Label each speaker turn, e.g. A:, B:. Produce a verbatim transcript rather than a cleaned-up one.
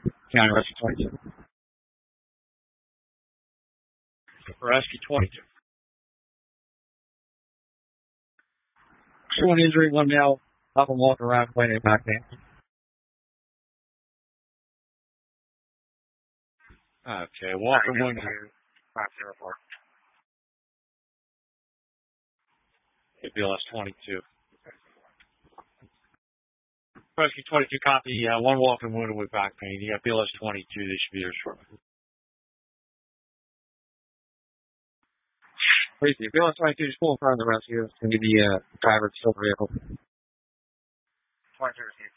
A: County Rescue twenty-two. Rescue twenty-two. One injury, one male, up and walking around playing back man. Okay, walking one here. B L S twenty-two. Rescue twenty-two copy. Uh, one walking wounded with back pain. You got B L S twenty-two. They should be here shortly. Please, B L S twenty-two is full in front of the rescue. It's going to be the uh, driver of the silver vehicle. twenty-two received.